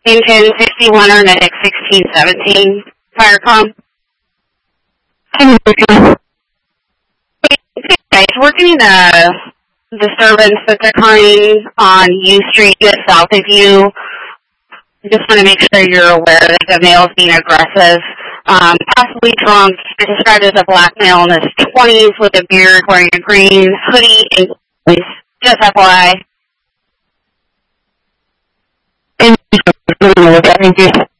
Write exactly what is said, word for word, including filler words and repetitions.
Engine sixty-one or Medic sixteen seventeen, Firecom. Guys, we're getting a disturbance that's occurring on U Street just south of you. I just want to make sure you're aware that the male is being aggressive, um, possibly drunk, described as a black male in his twenties with a beard, wearing a green hoodie and gloves. Just F Y I. Thank you.